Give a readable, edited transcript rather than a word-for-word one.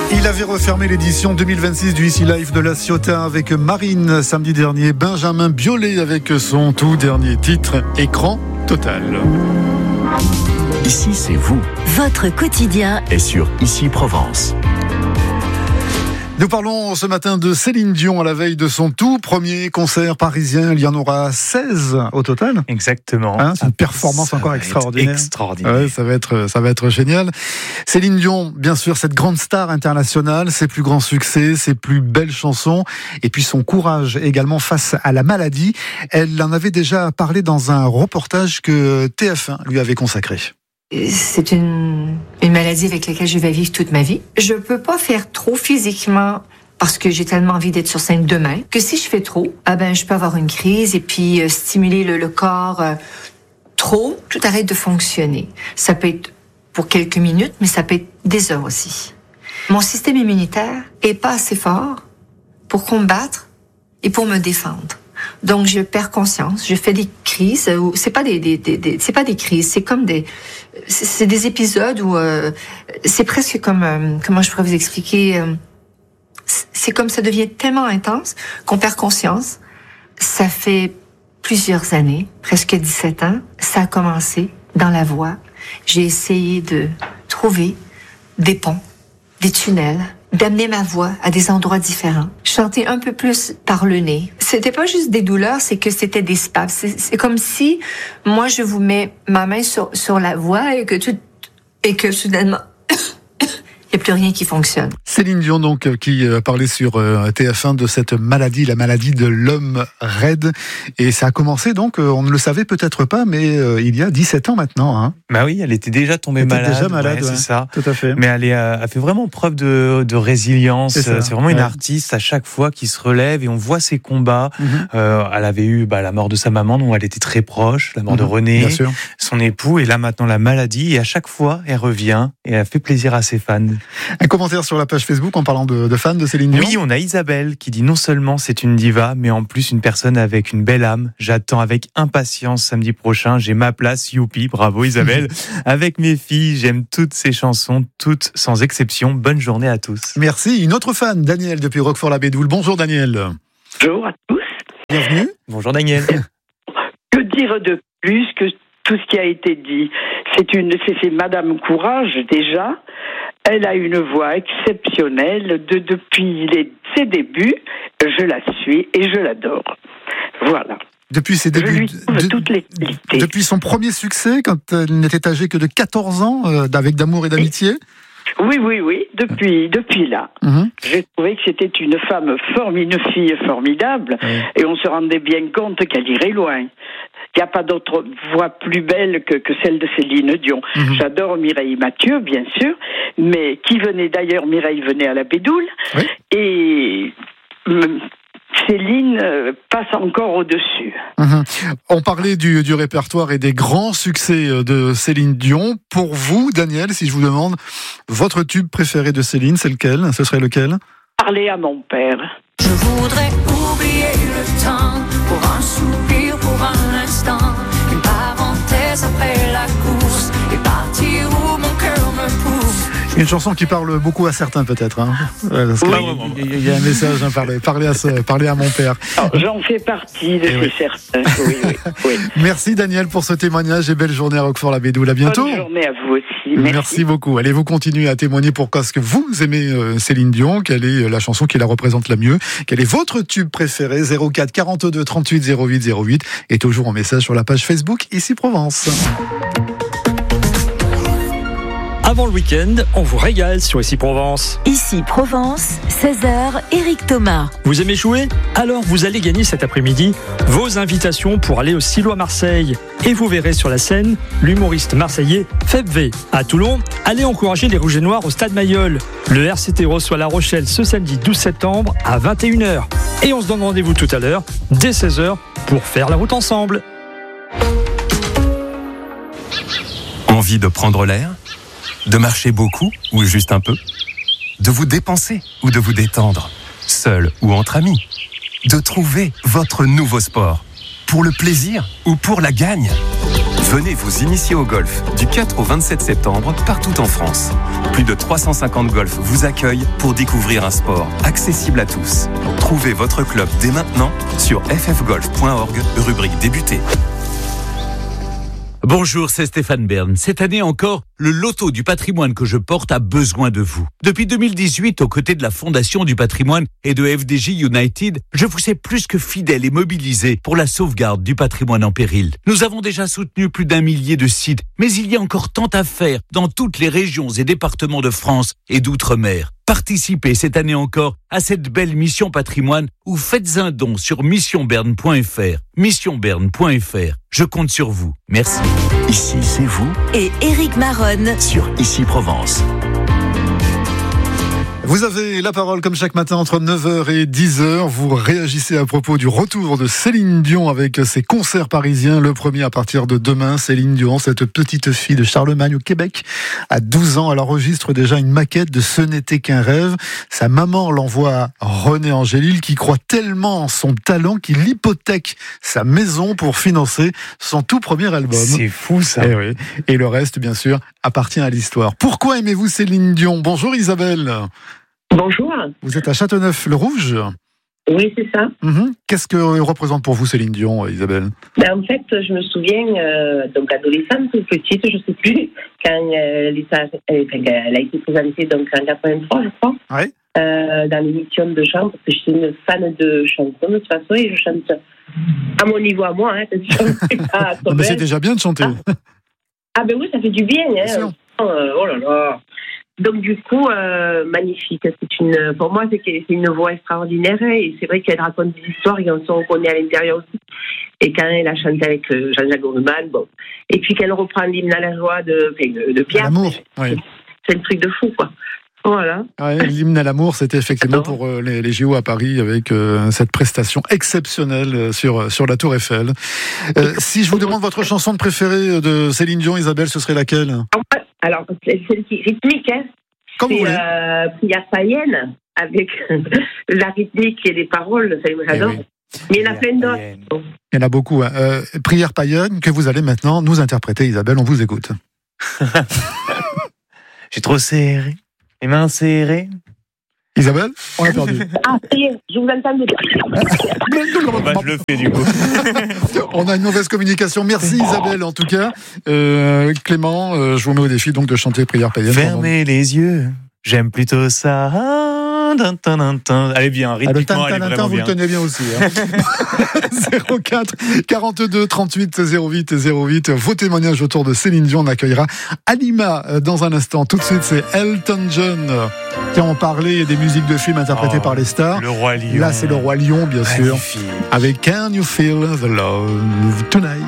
Il avait refermé l'édition 2026 du Ici Live de La Ciotat avec Marine samedi dernier, Benjamin Biolay avec son tout dernier titre, Écran Total. Ici, c'est vous. Votre quotidien est sur Ici Provence. Nous parlons ce matin de Céline Dion à la veille de son tout premier concert parisien. Il y en aura 16 au total. Exactement. C'est une performance encore extraordinaire. Extraordinaire. Ouais, ça va être génial. Céline Dion, bien sûr, cette grande star internationale, ses plus grands succès, ses plus belles chansons, et puis son courage également face à la maladie. Elle en avait déjà parlé dans un reportage que TF1 lui avait consacré. C'est une maladie avec laquelle je vais vivre toute ma vie. Je peux pas faire trop physiquement parce que j'ai tellement envie d'être sur scène demain que si je fais trop, je peux avoir une crise et puis stimuler le corps trop, tout arrête de fonctionner. Ça peut être pour quelques minutes, mais ça peut être des heures aussi. Mon système immunitaire est pas assez fort pour combattre et pour me défendre. Donc je perds conscience, je fais des crises où c'est pas c'est pas des crises, c'est des épisodes où c'est presque comme comment je pourrais vous expliquer, c'est comme ça devient tellement intense qu'on perd conscience. Ça fait plusieurs années, presque 17 ans, ça a commencé dans la voix. J'ai essayé de trouver des ponts, des tunnels, d'amener ma voix à des endroits différents. Chanter un peu plus par le nez. C'était pas juste des douleurs, c'est que c'était des spasmes. C'est comme si, moi, je vous mets ma main sur la voix et que soudainement, il n'y a plus rien qui fonctionne. Céline Dion, donc, qui parlait sur TF1 de cette maladie, la maladie de l'homme raide. Et ça a commencé, donc, on ne le savait peut-être pas, mais il y a 17 ans maintenant. Hein. Bah oui, elle était déjà tombée malade. Ouais, c'est ça. Tout à fait. Mais elle fait vraiment preuve de résilience. C'est vraiment une artiste à chaque fois qui se relève et on voit ses combats. Elle avait eu la mort de sa maman, dont elle était très proche, la mort de René, son époux, et là maintenant la maladie. Et à chaque fois, elle revient et elle fait plaisir à ses fans. Un commentaire sur la page Facebook en parlant de fans de Céline Dion. Oui, on a Isabelle qui dit non seulement c'est une diva, mais en plus une personne avec une belle âme. J'attends avec impatience samedi prochain. J'ai ma place, youpi, bravo Isabelle. Avec mes filles, j'aime toutes ses chansons, toutes sans exception. Bonne journée à tous. Merci. Une autre fan, Daniel depuis Roquefort-la-Bédoule. Bonjour Daniel. Bonjour à tous. Bienvenue. Bonjour Daniel. Que dire de plus que tout ce qui a été dit? C'est Madame Courage déjà. Elle a une voix exceptionnelle depuis ses débuts. Je la suis et je l'adore. Voilà. Depuis ses débuts, je lui trouve toutes les qualités. Depuis son premier succès, quand elle n'était âgée que de 14 ans, avec d'amour et d'amitié. Oui. Depuis là. J'ai trouvé que c'était une fille formidable, et on se rendait bien compte qu'elle irait loin. Il n'y a pas d'autre voix plus belle que celle de Céline Dion. J'adore Mireille Mathieu, bien sûr, mais Mireille venait à la Bédoule, et Céline passe encore au-dessus. On parlait du répertoire et des grands succès de Céline Dion. Pour vous, Daniel, si je vous demande votre tube préféré de Céline, c'est lequel? Ce serait lequel? Parler à mon père. Je voudrais oublier le temps pour un soupir, pour un instant, une parenthèse après la course et partir où mon cœur me pousse. Une chanson qui parle beaucoup à certains peut-être. Il y a un message, parler à mon père. J'en fais partie de ces certains. Oui. Merci Daniel pour ce témoignage et belle journée à Roquefort-la-Bédoule. À bientôt. Bonne journée à vous aussi. Merci beaucoup. Allez, vous continuez à témoigner pourquoi est-ce que vous aimez Céline Dion, quelle est la chanson qui la représente la mieux, quel est votre tube préféré, 04 42 38 08 08, et toujours en message sur la page Facebook Ici Provence. Avant le week-end, on vous régale sur Ici Provence. Ici Provence, 16h, Éric Thomas. Vous aimez jouer? Alors vous allez gagner cet après-midi vos invitations pour aller au Silo à Marseille. Et vous verrez sur la scène l'humoriste marseillais Feb V. À Toulon, allez encourager les Rouges et Noirs au Stade Mayol. Le RCT reçoit La Rochelle ce samedi 12 septembre à 21h. Et on se donne rendez-vous tout à l'heure, dès 16h, pour faire la route ensemble. Envie de prendre l'air? De marcher beaucoup ou juste un peu? De vous dépenser ou de vous détendre? Seul ou entre amis? De trouver votre nouveau sport? Pour le plaisir ou pour la gagne? Venez vous initier au golf du 4 au 27 septembre partout en France. Plus de 350 golfs vous accueillent pour découvrir un sport accessible à tous. Trouvez votre club dès maintenant sur ffgolf.org, rubrique débuter. Bonjour, c'est Stéphane Bern. Cette année encore, le loto du patrimoine que je porte a besoin de vous. Depuis 2018, aux côtés de la Fondation du patrimoine et de FDJ United, je vous ai plus que fidèle et mobilisé pour la sauvegarde du patrimoine en péril. Nous avons déjà soutenu plus d'1 millier de sites, mais il y a encore tant à faire dans toutes les régions et départements de France et d'outre-mer. Participez cette année encore à cette belle mission patrimoine ou faites un don sur missionberne.fr. Missionberne.fr. Je compte sur vous. Merci. Ici, c'est vous. Et Éric Maronne Sur Ici Provence. Vous avez la parole comme chaque matin entre 9h et 10h. Vous réagissez à propos du retour de Céline Dion avec ses concerts parisiens. Le premier à partir de demain. Céline Dion, cette petite fille de Charlemagne au Québec, à 12 ans. Elle enregistre déjà une maquette de Ce n'était qu'un rêve. Sa maman l'envoie à René Angélil qui croit tellement en son talent qu'il hypothèque sa maison pour financer son tout premier album. C'est fou ça. Et, oui. Et le reste, bien sûr, appartient à l'histoire. Pourquoi aimez-vous Céline Dion ? Bonjour Isabelle. Bonjour. Vous êtes à Châteauneuf-le-Rouge ? Oui, c'est ça. Qu'est-ce que représente pour vous Céline Dion, Isabelle ? En fait, je me souviens, donc adolescente ou petite, je ne sais plus, quand elle a été présentée donc, en 83, je crois, dans l'émission de chant, parce que je suis une fan de chanson de toute façon, et je chante à mon niveau à moi, attention. Mais c'est déjà bien de chanter. Ah ben oui, ça fait du bien. Oh là là. Donc du coup, magnifique. Pour moi, c'est une voix extraordinaire et c'est vrai qu'elle raconte des histoires et on se reconnaît à l'intérieur aussi. Et quand elle a chanté avec Jean-Jacques Goldman, bon. Et puis qu'elle reprend l'hymne à la joie de Pierre. L'amour, oui. C'est un truc de fou, quoi. Voilà. Ouais, l'hymne à l'amour, c'était effectivement pour les JO à Paris avec cette prestation exceptionnelle sur la Tour Eiffel. Si je vous demande votre chanson préférée de Céline Dion, Isabelle, ce serait laquelle ? Alors, c'est celle qui est rythmique, hein. Comme vous voulez. Prière païenne, avec la rythmique et les paroles, ça j'adore. Oui. Mais il y en a plein d'autres. Il y en a beaucoup. Hein. Prière païenne que vous allez maintenant nous interpréter, Isabelle, on vous écoute. J'ai trop serré, les mains serrées. Isabelle, on a perdu. Ah, ça y est, je vous entends bien. Je le fais du coup. On a une mauvaise communication. Merci Isabelle en tout cas. Clément, je vous mets au défi donc de chanter Prière païenne. Fermez les yeux, j'aime plutôt ça. Allez bien, rythmiquement, elle est vraiment vous bien. le tenez bien aussi. Hein. 04 42 38 08 08. Vos témoignages autour de Céline Dion. On accueillera Anima dans un instant. Tout de suite, c'est Elton John qui en parlait des musiques de films interprétées par les stars. Le Roi Lion. Là, c'est le Roi Lion, bien sûr. Magnifique. Avec Can You Feel the Love Tonight?